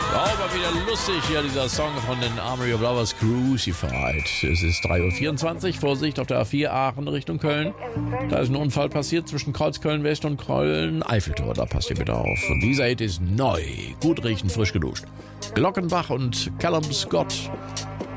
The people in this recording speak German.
Aber wieder lustig hier, dieser Song von den Armory of Lovers, Crucified. Es ist 3:24 Uhr, Vorsicht auf der A4 Aachen Richtung Köln. Da ist ein Unfall passiert zwischen Kreuzköln West und Köln-Eiffeltor, da passt ihr bitte auf. Und dieser Hit ist neu, gut riechen, frisch geduscht. Glockenbach und Callum Scott